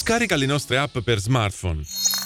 Scarica le nostre app per smartphone.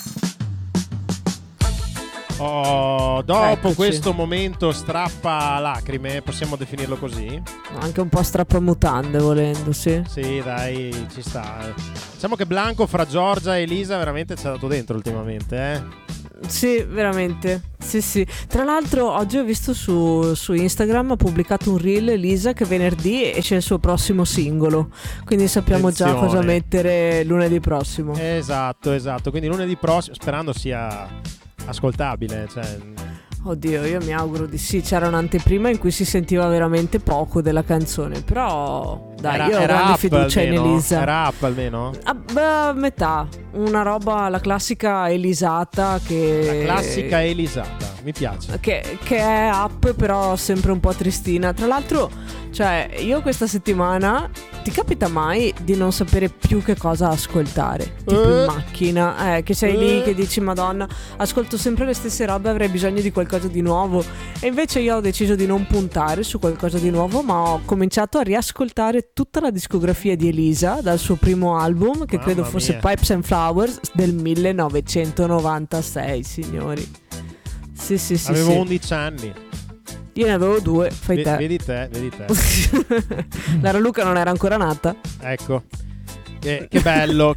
Dopo Eccoci. questo momento strappa lacrime, possiamo definirlo così? Anche un po' strappamutande volendo, sì. Sì, dai, ci sta. Diciamo che Blanco fra Giorgia e Elisa veramente ci ha dato dentro ultimamente, Sì, veramente. Sì. Tra l'altro oggi ho visto su Instagram ha pubblicato un reel Elisa che venerdì esce il suo prossimo singolo. Quindi sappiamo già Attenzione. cosa mettere lunedì prossimo. Esatto. Quindi lunedì prossimo, sperando sia ascoltabile, cioè... Oddio, io mi auguro di sì. C'era un'anteprima in cui si sentiva veramente poco della canzone. Però dai, io ho grande up fiducia almeno? in Elisa. Era up almeno? A metà. Una roba, la classica Elisata che... La classica Elisata, mi piace. Che è up, però sempre un po' tristina. Tra l'altro, cioè, io questa settimana ti capita mai di non sapere più che cosa ascoltare? Tipo in macchina, che sei lì che dici Madonna, ascolto sempre le stesse robe, avrei bisogno di qualcosa di nuovo. E invece io ho deciso di non puntare su qualcosa di nuovo, ma ho cominciato a riascoltare tutta la discografia di Elisa dal suo primo album, che credo Mamma fosse mia. Pipes and Flowers del 1996, signori. Sì. Avevo sì. 11 anni. Io ne avevo 2, fai te. Vedi te. La Raluca non era ancora nata. Ecco. Che bello.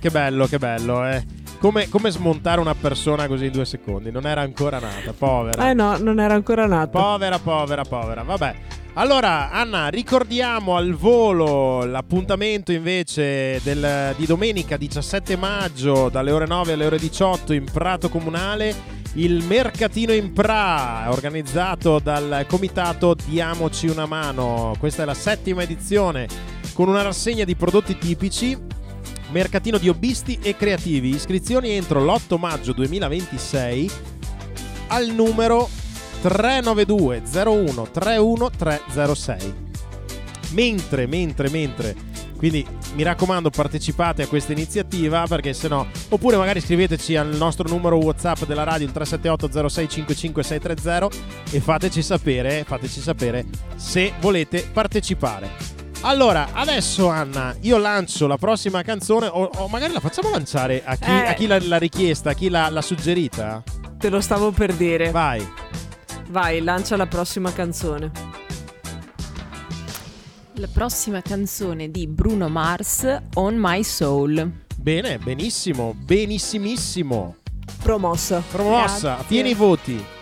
Come smontare una persona così in 2 secondi? Non era ancora nata, povera. No, non era ancora nata. Povera. Vabbè. Allora, Anna, ricordiamo al volo l'appuntamento invece di domenica 17 maggio dalle ore 9 alle ore 18 in Prato Comunale. Il Mercatino in Pra, organizzato dal comitato Diamoci una mano. Questa è la 7ª edizione, con una rassegna di prodotti tipici. Mercatino di hobbisti e creativi. Iscrizioni entro l'8 maggio 2026 al numero 392 01 31 306. Mentre quindi mi raccomando, partecipate a questa iniziativa, perché sennò, oppure magari scriveteci al nostro numero WhatsApp della radio, il 378 0655 630, e fateci sapere se volete partecipare. Allora, adesso Anna, io lancio la prossima canzone, o magari la facciamo lanciare a chi l'ha richiesta, a chi l'ha suggerita. Te lo stavo per dire. Vai, lancia la prossima canzone. La prossima canzone di Bruno Mars, On My Soul. bene, benissimissimo. Promossa. Promossa, Grazie. pieni voti.